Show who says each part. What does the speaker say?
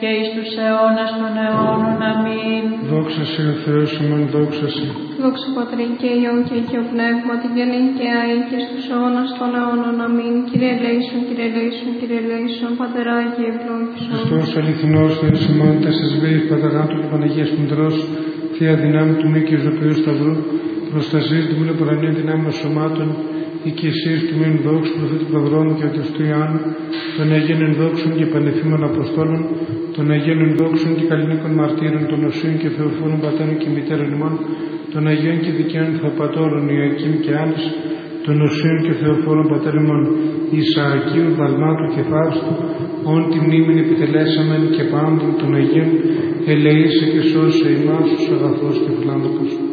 Speaker 1: και εις τους αιώνας των αιώνων. Αμήν.
Speaker 2: Δόξα σε ο Θεός ημών, δόξα σε.
Speaker 3: Δόξα Πατρί και Υιό και Αγίο Πνεύματι, και νυν και αεί και στους αιώνας των αιώνων. Αμήν. Κύριε ελέησον, Κύριε ελέησον, Κύριε ελέησον, Πατεράκη ευλόγησον.
Speaker 2: Χριστός αληθινός Θεός ημών, τέσσερις βέης Παταγάντου και Παναγίας Μητρός, Θεία δυνάμει του μη και ζωοποιού σταυρού, προστασίες του μήνου πουρανίου δυνάμεως σωμάτων, οικεσίες του μήνου δόξου, προφήτου Παυρώνου και Ατιστού Ιωάννου, των Αγίων Ενδόξων και Πανεφήμων Αποστόλων, των Αγίων Ενδόξων και Καλλινίκων Μαρτύρων, των Οσίων και Θεοφόρων Πατέρων και Μητέρων ημών, των Αγίων και Δικαίων Θεοπατώρων Ιωακήμ και Άννης, των Οσίων και Θεοφόρων Πατέρων ημών Ισαακίου, Δαλμάτου και Φαύστου, όν τη μνήμην επιτελέσαμεν και πάντων των Αγίων, ελεήσε και σώσε ημάς τους αγαθός και φιλάνθρωπος.